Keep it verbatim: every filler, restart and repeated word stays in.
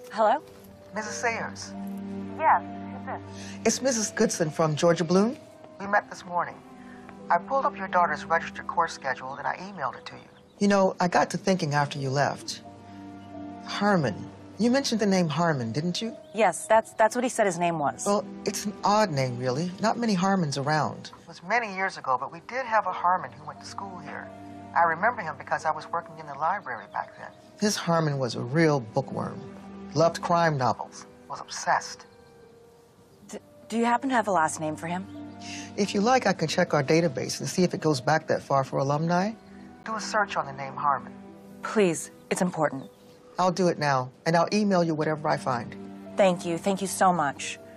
Hello? Missus Sayers. Yes, who's this? It's Missus Goodson from Georgia Bloom. We met this morning. I pulled up your daughter's registered course schedule and I emailed it to you. You know, I got to thinking after you left. Harmon. You mentioned the name Harmon, didn't you? Yes, that's that's what he said his name was. Well, it's an odd name, really. Not many Harmons around. It was many years ago, but we did have a Harmon who went to school here. I remember him because I was working in the library back then. This Harmon was a real bookworm. Loved crime novels. Was obsessed. D do you happen to have a last name for him? If you like, I can check our database and see if it goes back that far for alumni. Do a search on the name Harmon. Please, it's important. I'll do it now, and I'll email you whatever I find. Thank you. Thank you so much.